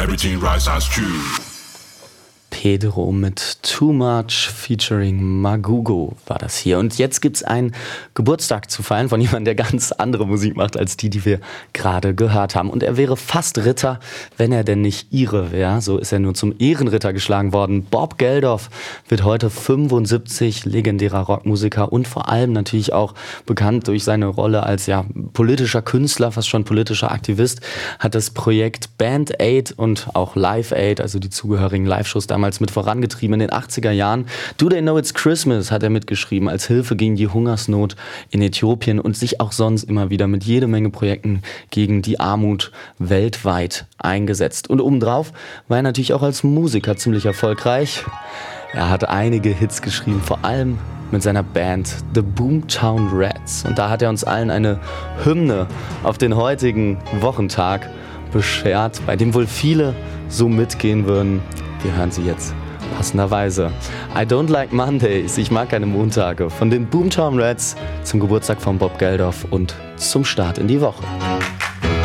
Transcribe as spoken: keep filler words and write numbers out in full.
everything right as true. Pedro mit Too Much featuring Magugo war das hier. Und jetzt gibt's einen Geburtstag zu feiern von jemandem, der ganz andere Musik macht als die, die wir gerade gehört haben. Und er wäre fast Ritter, wenn er denn nicht Ire wäre. So ist er nur zum Ehrenritter geschlagen worden. Bob Geldof wird heute fünfundsiebzig, legendärer Rockmusiker und vor allem natürlich auch bekannt durch seine Rolle als ja politischer Künstler, fast schon politischer Aktivist, hat das Projekt Band Aid und auch Live Aid, also die zugehörigen Live-Shows damals mit vorangetrieben in den achtziger Jahren. Do They Know It's Christmas hat er mitgeschrieben als Hilfe gegen die Hungersnot in Äthiopien und sich auch sonst immer wieder mit jede Menge Projekten gegen die Armut weltweit eingesetzt. Und obendrauf war er natürlich auch als Musiker ziemlich erfolgreich. Er hat einige Hits geschrieben, vor allem mit seiner Band The Boomtown Rats. Und da hat er uns allen eine Hymne auf den heutigen Wochentag beschert, bei dem wohl viele so mitgehen würden. Wir hören sie jetzt passenderweise. I don't like Mondays, ich mag keine Montage. Von den Boomtown Rats zum Geburtstag von Bob Geldof und zum Start in die Woche.